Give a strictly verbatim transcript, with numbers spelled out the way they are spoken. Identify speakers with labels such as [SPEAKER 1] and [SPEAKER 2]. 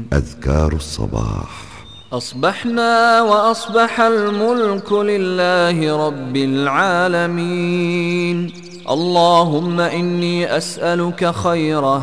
[SPEAKER 1] أذكار الصباح.
[SPEAKER 2] أصبحنا وأصبح الملك لله رب العالمين. اللهم إني أسألك خيره